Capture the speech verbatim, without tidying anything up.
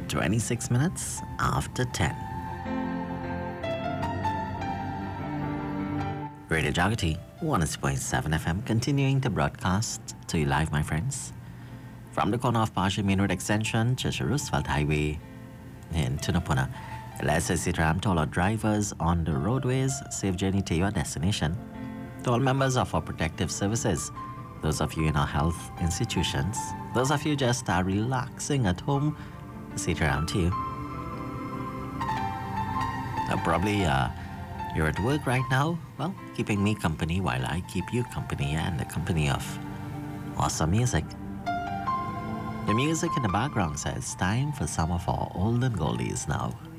twenty-six minutes after ten. Radio Jagati, one oh six point seven F M, continuing to broadcast to you live, my friends. From the corner of Pasha Main Road Extension, Cheshire Roosevelt Highway in Tunapuna. Let's say Sitaram to all our drivers on the roadways, safe journey to your destination. To all members of our protective services, those of you in our health institutions, those of you just are relaxing at home, Sitaram to you. Uh, probably uh, you're at work right now, well, keeping me company while I keep you company and the company of awesome music. The music in the background says time for some of our olden goldies now.